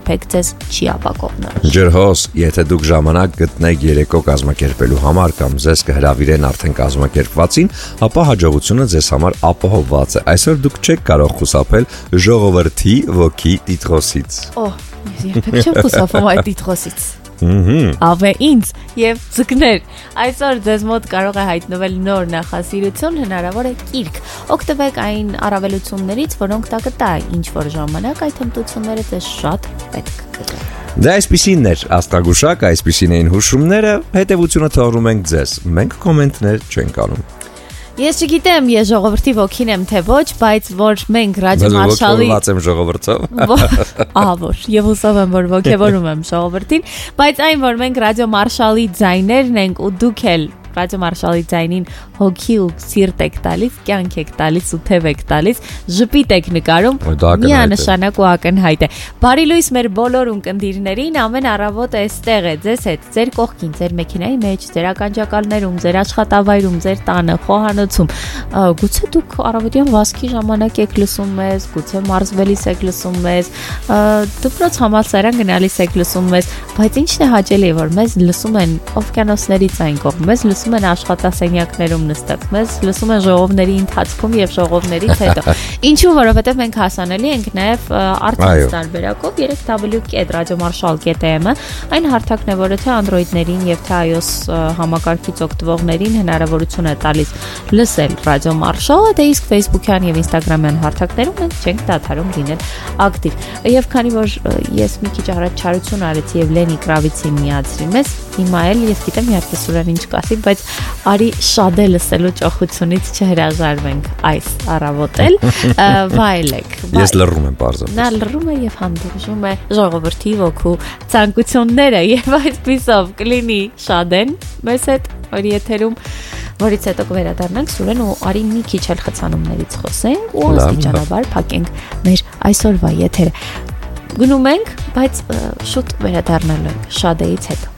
երբեք ձեզ չի ապակողնա։ Ջրհոս, եթե դուք ժամանակ գտնեք երեկո կազմակերպելու համար կամ ձեզ կհրավիրեն արդեն կազմակերպվածին, ապա հաջողությունը ձեզ համար ապահովված է։ Այսօր դուք չեք կարող խուսափել ժողովրդի ոգի տիտղոսից։ Ես երբեք չեմ խուսափում այդ տիտղոսից։ Ավե ինձ եւ ձկներ։ Այսօր ձեզ մոտ կարող է հայտնվել նոր նախասիրություն, հնարավոր է գիրք։ Օգտվեք այն առավելություններից, որոնք տակտա ինչ որ ժամանակ այդ հմտությունները ձեզ շատ պետք կգան։ Դա այսպիսին էր աստղագուշակ, այսպիսին էին հուշումները, հետևությունը թողնում ենք ձեզ։ Մենք կոմենտներ չենք անում։ Ես չգիտեմ, ես ժողովրդի ոգին եմ թե ոչ, բայց որ մենք ռադիոմարշալի ոգևորված եմ ժողովրդով։ Որ եւ հուսով եմ, որ ոգևորում եմ ժողովրդին, բայց այն որ մենք ռադիոմարշալի ձայներն ենք ու դուք էլ ռադիոմարշալի ձայնին հոգի ու սիրտ եք տալիս, կյանք եք տալիս ու թև եք տալիս, ժպիտ եք նկարում, միանշանակ ու ակնհայտ է։ Բարի լույս մեր բոլոր ունկնդիրներին, ամեն առավոտ էստեղ է ձեզ հետ, ձեր կողքին, ձեր մեքենայի մեջ, ձեր ականջակալներում, ձեր աշխատավայրում, ձեր տանը, խոհանոցում։ Գուցե դուք առավոտյան վազքի ժամանակ եք լսում մեզ, գուցե մարզվելիս եք լսում մեզ, դպրոց համալսարան գնալիս եք լսում մեզ, բայց ինչն է հաճելի, որ մեզ լսում են օվկիանոսներից այն կողմ, մեզ լսում են աշխատասենյակներում նստած, մեզ լսում են ժողովների ընթացքում եւ ժողովներից հետո։ Ինչու, որովհետեւ մենք հասանելի ենք նաեւ առցանց տարբերակով 3w.radiomarshal.am-ը, այն հարթակն է, որը թե Android-ներին եւ թե iOS համակարգից օգտվողներին հնարավորություն է տալիս լսել Radio Marshal-ը, դե իսկ Facebook-յան եւ Instagram-յան հարթակներում մենք չենք դադարում լինել ակտիվ։ Եվ քանի որ ես մի քիչ առաջ չարություն արեցի եւ Լենի Կրավիցին միացրի մեզ, հիմա էլ ես գիտեմ իհարկե Սուրեն ինչ կասի, բայց արի շատ է լսելու ճոխությունից չհրաժարվենք այս առավոտել, վայելեք։ Ես լռում եմ պարզապես։ Նա լռում է եւ հանդուրժում է ժողովրդի ոգու ցանկությունները եւ այսպիսով կլինի Շադեն մեզ հետ որ եթերում, որից հետո կվերադառնանք Սուրեն ու արի մի քիչ էլ խցանումներից խոսենք ու աստիճանաբար փակենք մեր այսօրվա եթերը։ Գնում ենք, բայց շուտ վերադառնալու ենք Շադեից հետո։